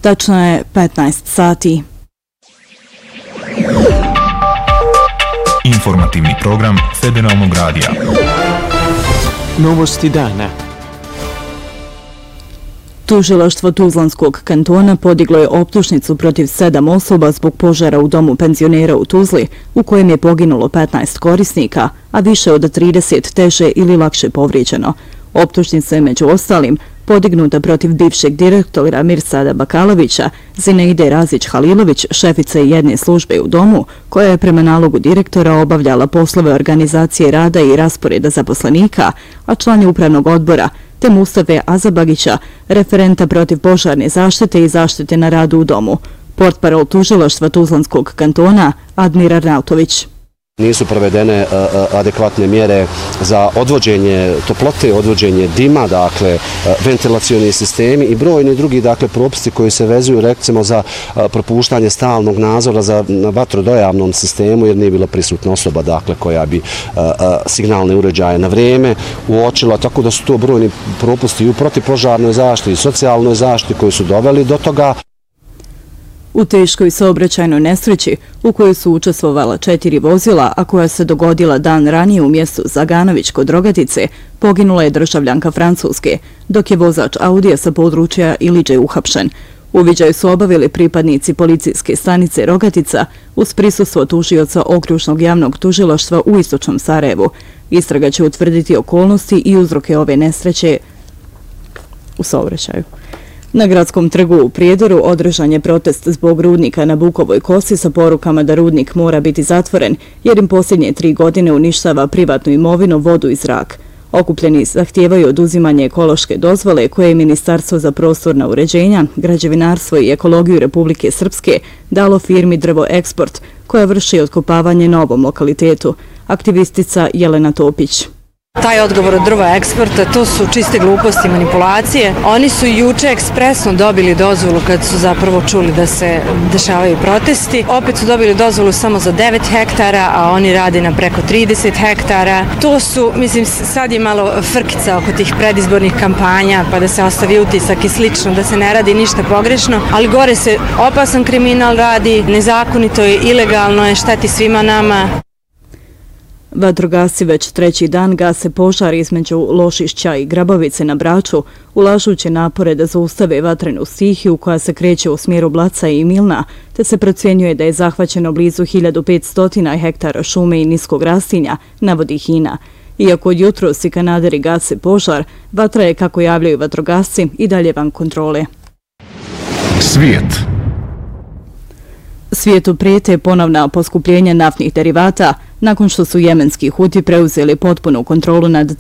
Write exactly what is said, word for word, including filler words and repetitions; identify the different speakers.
Speaker 1: Tačno je petnaest sati.
Speaker 2: Informativni program Federalnog radija.
Speaker 3: Novosti dana.
Speaker 1: Tužilaštvo Tuzlanskog kantona podiglo je optužnicu protiv sedam osoba zbog požara u domu penzionera u Tuzli, u kojem je poginulo petnaest korisnika, a više od trideset teže ili lakše povrijeđeno. Optužnica je među ostalim podignuta protiv bivšeg direktora Mirsada Bakalovića, Zineide Razić-Halilović, šefice jedne službe u domu, koja je prema nalogu direktora obavljala poslove organizacije rada i rasporeda zaposlenika, a član je upravnog odbora, te Mustafe Azabagića, referenta protiv požarne zaštite i zaštite na radu u domu. Portparol tužilaštva Tuzlanskog kantona Admir Arnautović.
Speaker 4: Nisu provedene adekvatne mjere za odvođenje toplote, odvođenje dima, dakle ventilacioni sistemi i brojni drugi dakle propisi koji se vezuju recimo za propuštanje stalnog nadzora za vatrodojavnom sistemu jer nije bila prisutna osoba dakle koja bi signalne uređaje na vrijeme uočila, tako da su to brojni propusti i u protivpožarnoj zaštiti i socijalnoj zaštiti koji su doveli do toga.
Speaker 1: U teškoj saobraćajnoj nesreći u kojoj su učestvovala četiri vozila, a koja se dogodila dan ranije u mjestu Zaganović kod Rogatice, poginula je državljanka Francuske, dok je vozač Audija sa područja Iliđe uhapšen. Uviđaj su obavili pripadnici policijske stanice Rogatica uz prisustvo tužioca okružnog javnog tužilaštva u istočnom Sarajevu. Istraga će utvrditi okolnosti i uzroke ove nesreće u saobraćaju. Na Gradskom trgu u Prijedoru održan je protest zbog rudnika na Bukovoj kosi sa porukama da rudnik mora biti zatvoren jer im posljednje tri godine uništava privatnu imovinu, vodu i zrak. Okupljeni zahtijevaju oduzimanje ekološke dozvole koje je Ministarstvo za prostorna uređenja, građevinarstvo i ekologiju Republike Srpske dalo firmi Drvo Eksport koja vrši otkopavanje na ovom lokalitetu. Aktivistica Jelena Topić.
Speaker 5: Taj odgovor od Drva Eksporta, to su čiste gluposti i manipulacije. Oni su juče ekspresno dobili dozvolu kad su zapravo čuli da se dešavaju protesti. Opet su dobili dozvolu samo za devet hektara, a oni rade na preko trideset hektara. To su, mislim, sad je malo frkica oko tih predizbornih kampanja, pa da se ostavi utisak i slično, da se ne radi ništa pogrešno. Ali gore se opasan kriminal radi, nezakonito je, ilegalno je, šteti svima nama.
Speaker 1: Vatrogasci već treći dan gase požar između Lošišća i Grabovice na Braču, ulažući napore da zaustave vatrenu stihiju koja se kreće u smjeru Blaca i Milna, te se procjenjuje da je zahvaćeno blizu hiljadu petsto hektara šume i niskog rastinja, navodi Hina. Iako od jutros i kanaderi gase požar, vatra je, kako javljaju vatrogasci, i dalje van kontrole.
Speaker 2: Svijet.
Speaker 1: Svijetu prijete ponovna poskupljenja naftnih derivata nakon što su jemenski Huti preuzeli potpunu kontrolu nad